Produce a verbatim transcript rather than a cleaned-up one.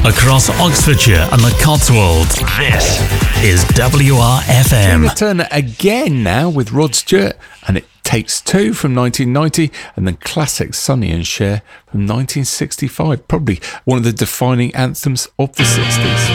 across Oxfordshire and the Cotswolds. This is W R F M. Tina Turner again now with Rod Stewart, and It Takes Two from nineteen ninety, and then classic Sonny and Cher from nineteen sixty-five, probably one of the defining anthems of the sixties.